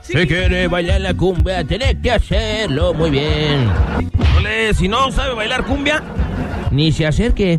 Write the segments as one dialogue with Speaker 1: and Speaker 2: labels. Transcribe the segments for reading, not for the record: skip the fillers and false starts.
Speaker 1: Si quiere bailar la cumbia, tenés que hacerlo muy bien.
Speaker 2: Ole, si no sabe bailar cumbia,
Speaker 1: Ni se acerque.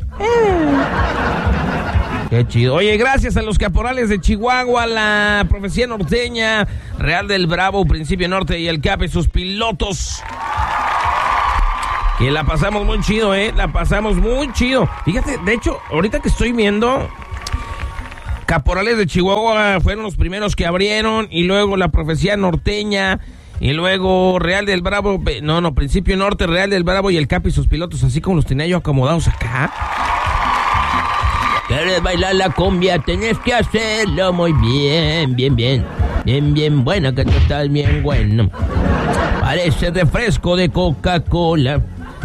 Speaker 2: qué chido. Oye, gracias a los caporales de Chihuahua, la Profecía Norteña, Real del Bravo, Principio Norte y el CAP y sus pilotos. Que la pasamos muy chido, la pasamos muy chido. Fíjate, de hecho, ahorita que estoy viendo, caporales de Chihuahua fueron los primeros que abrieron, y luego la Profecía Norteña, y luego Real del Bravo, Principio Norte, Real del Bravo y el CAP y sus pilotos, así como los tenía yo acomodados acá.
Speaker 1: ¿Quieres bailar la cumbia? Tenés que hacerlo muy bien, bien, bien. Bien, bien bueno, que tú estás bien bueno. Parece refresco de Coca-Cola.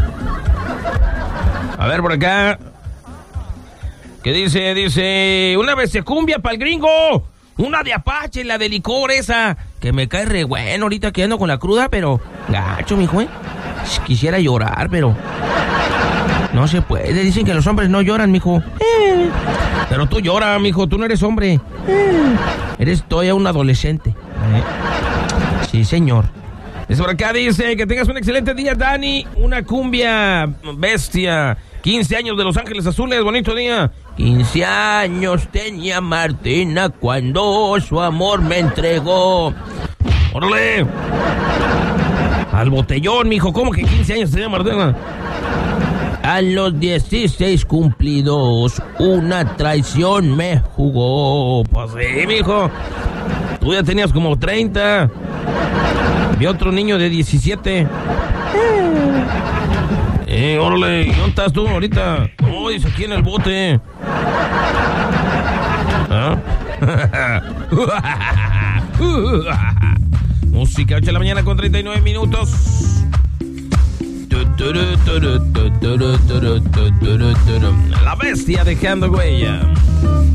Speaker 2: A ver, por acá. ¿Qué dice? Dice, una vez de cumbia pa'l gringo. Una de Apache, la de licor esa. Que me cae re bueno ahorita que ando con la cruda, pero gacho, mijo, Quisiera llorar, pero no se puede. Dicen que los hombres no lloran, mijo. Pero tú lloras, mijo. Tú no eres hombre. Eres todavía un adolescente. Sí, señor. Por acá dice que tengas un excelente día, Dani. Una cumbia bestia. 15 años de Los Ángeles Azules. Bonito día.
Speaker 1: 15 años tenía Martina cuando su amor me entregó.
Speaker 2: ¡Órale! Al botellón, mijo. ¿Cómo que 15 años tenía Martina?
Speaker 1: A los 16 cumplidos, una traición me jugó.
Speaker 2: Pues sí, mijo. Tú ya tenías como 30. Vi otro niño de 17. Órale, ¿dónde estás tú ahorita? Oh, dice aquí en el bote. ¿Ah? Música, 8 de la mañana con 39 minutos. La bestia dejando huella.